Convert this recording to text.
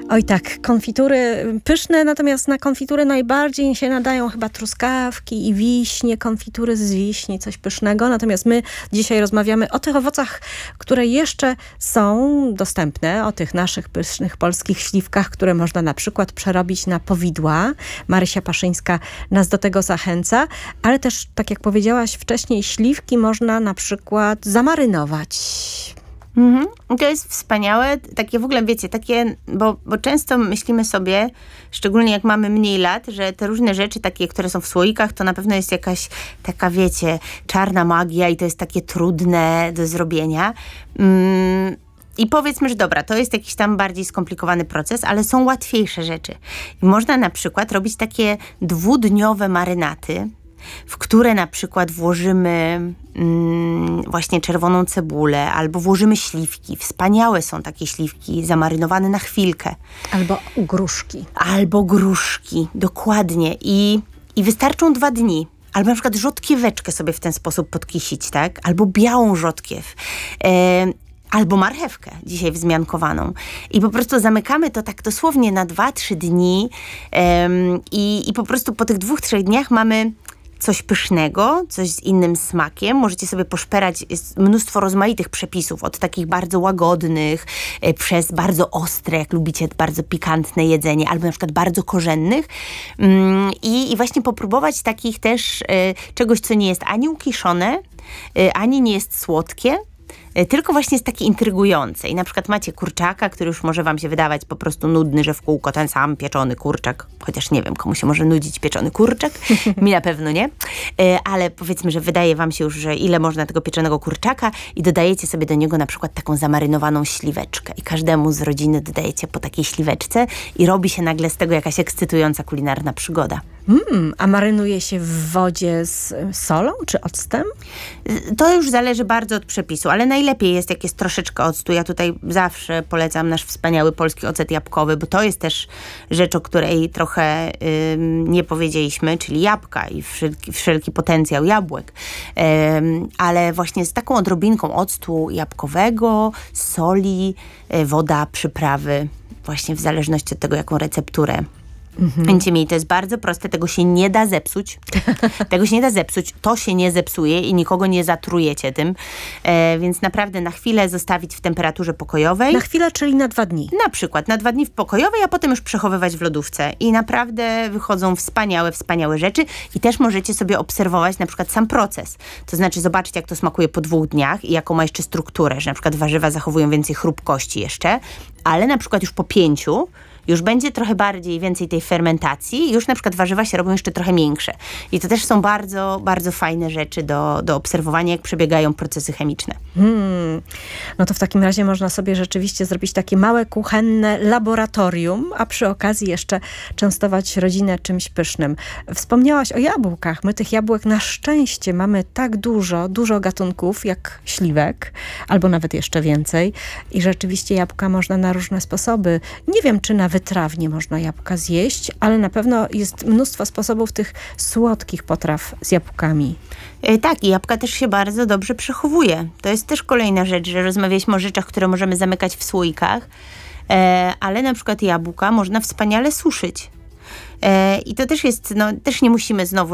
Oj tak, konfitury pyszne, natomiast na konfitury najbardziej się nadają chyba truskawki i wiśnie, konfitury z wiśni, coś pysznego. Natomiast my dzisiaj rozmawiamy o tych owocach, które jeszcze są dostępne, o tych naszych pysznych polskich śliwkach, które można na przykład przerobić na powidła. Marysia Paszyńska nas do tego zachęca, ale też, tak jak powiedziałaś wcześniej, śliwki można na przykład zamarynować. To jest wspaniałe, takie w ogóle, wiecie, takie, bo często myślimy sobie, szczególnie jak mamy mniej lat, że te różne rzeczy takie, które są w słoikach, to na pewno jest jakaś taka, wiecie, czarna magia i to jest takie trudne do zrobienia. I powiedzmy, że dobra, to jest jakiś tam bardziej skomplikowany proces, ale są łatwiejsze rzeczy. I można na przykład robić takie 2-dniowe marynaty, w które na przykład włożymy właśnie czerwoną cebulę albo włożymy śliwki. Wspaniałe są takie śliwki zamarynowane na chwilkę. Albo gruszki, dokładnie. I wystarczą 2 dni. Albo na przykład rzodkieweczkę sobie w ten sposób podkisić, tak? Albo białą rzodkiew. Albo marchewkę, dzisiaj wzmiankowaną. I po prostu zamykamy to tak dosłownie na 2-3 dni i po prostu po tych 2-3 dniach mamy coś pysznego, coś z innym smakiem. Możecie sobie poszperać, jest mnóstwo rozmaitych przepisów, od takich bardzo łagodnych, przez bardzo ostre, jak lubicie bardzo pikantne jedzenie, albo na przykład bardzo korzennych. I właśnie popróbować takich też czegoś, co nie jest ani ukiszone, ani nie jest słodkie, tylko właśnie jest takie intrygujące. I na przykład macie kurczaka, który już może wam się wydawać po prostu nudny, że w kółko ten sam pieczony kurczak. Chociaż nie wiem, komu się może nudzić pieczony kurczak. Mi na pewno nie. Ale powiedzmy, że wydaje wam się już, że ile można tego pieczonego kurczaka i dodajecie sobie do niego na przykład taką zamarynowaną śliweczkę. I każdemu z rodziny dodajecie po takiej śliweczce i robi się nagle z tego jakaś ekscytująca kulinarna przygoda. A marynuje się w wodzie z solą czy octem? To już zależy bardzo od przepisu, ale najlepiej jest, jak jest troszeczkę octu. Ja tutaj zawsze polecam nasz wspaniały polski ocet jabłkowy, bo to jest też rzecz, o której trochę nie powiedzieliśmy, czyli jabłka i wszelki potencjał jabłek. Ale właśnie z taką odrobinką octu jabłkowego, soli, woda, przyprawy, właśnie w zależności od tego, jaką recepturę będziecie mieli. To jest bardzo proste, tego się nie da zepsuć. To się nie zepsuje i nikogo nie zatrujecie tym. Więc naprawdę na chwilę zostawić w temperaturze pokojowej. Na chwilę, czyli na 2 dni. Na przykład na 2 dni w pokojowej, a potem już przechowywać w lodówce. I naprawdę wychodzą wspaniałe rzeczy. I też możecie sobie obserwować na przykład sam proces. To znaczy zobaczyć, jak to smakuje po 2 dniach i jaką ma jeszcze strukturę, że na przykład warzywa zachowują więcej chrupkości jeszcze, ale na przykład już po 5 już będzie trochę więcej tej fermentacji i już na przykład warzywa się robią jeszcze trochę miększe. I to też są bardzo, bardzo fajne rzeczy do obserwowania, jak przebiegają procesy chemiczne. No to w takim razie można sobie rzeczywiście zrobić takie małe kuchenne laboratorium, a przy okazji jeszcze częstować rodzinę czymś pysznym. Wspomniałaś o jabłkach. My tych jabłek na szczęście mamy tak dużo gatunków jak śliwek, albo nawet jeszcze więcej. I rzeczywiście jabłka można na różne sposoby. Nie wiem, czy na wytrawnie można jabłka zjeść, ale na pewno jest mnóstwo sposobów tych słodkich potraw z jabłkami. Tak, i jabłka też się bardzo dobrze przechowuje. To jest też kolejna rzecz, że rozmawialiśmy o rzeczach, które możemy zamykać w słoikach, ale na przykład jabłka można wspaniale suszyć. I to też jest, też nie musimy znowu